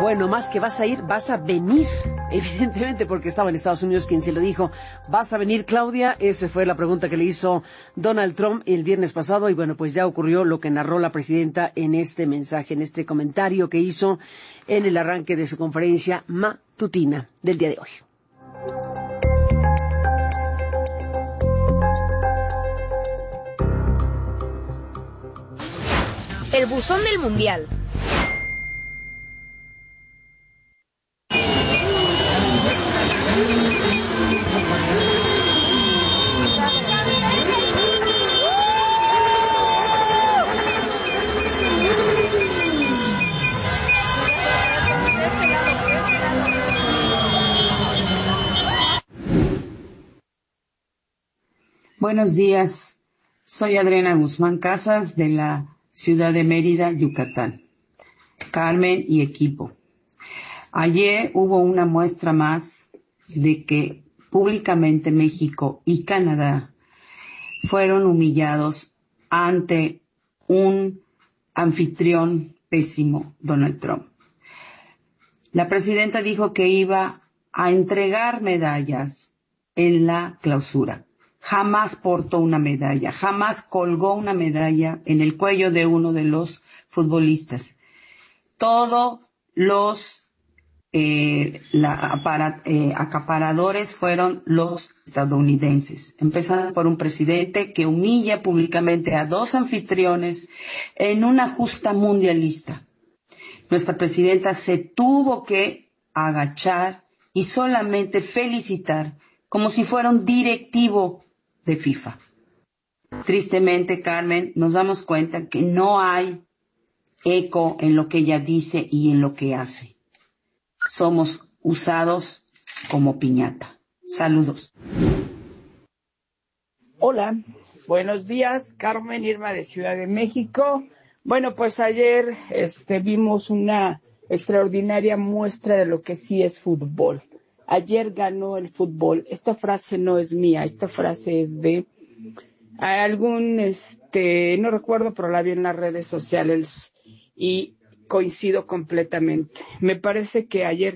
Bueno, más que vas a ir, vas a venir. Evidentemente, porque estaba en Estados Unidos quien se lo dijo. ¿Vas a venir, Claudia? Esa fue la pregunta que le hizo Donald Trump el viernes pasado. Y bueno, pues ya ocurrió lo que narró la presidenta en este mensaje, en este comentario que hizo en el arranque de su conferencia matutina del día de hoy. El buzón del mundial. Buenos días, soy Adriana Guzmán Casas de la ciudad de Mérida, Yucatán. Carmen y equipo. Ayer hubo una muestra más de que públicamente México y Canadá fueron humillados ante un anfitrión pésimo, Donald Trump. La presidenta dijo que iba a entregar medallas en la clausura. Jamás portó una medalla, jamás colgó una medalla en el cuello de uno de los futbolistas. Todos los acaparadores fueron los estadounidenses, empezando por un presidente que humilla públicamente a dos anfitriones en una justa mundialista. Nuestra presidenta se tuvo que agachar y solamente felicitar como si fuera un directivo de FIFA. Tristemente, Carmen, nos damos cuenta que no hay eco en lo que ella dice y en lo que hace. Somos usados como piñata. Saludos. Hola, buenos días, Carmen Irma de Ciudad de México. Bueno, pues ayer vimos una extraordinaria muestra de lo que sí es fútbol. Ayer ganó el fútbol. Esta frase no es mía, esta frase es de algún, no recuerdo, pero la vi en las redes sociales y coincido completamente. Me parece que ayer